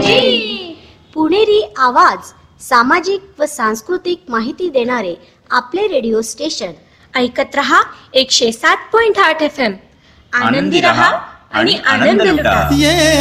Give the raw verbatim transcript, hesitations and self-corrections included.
पुणेरी आवाज, सामाजिक व सांस्कृतिक माहिती देणारे आपले रेडिओ स्टेशन. ऐकत रहा एकशे सात पॉइंट आठ एफ एम. आनंदी रहा आणि आनंद लुटा.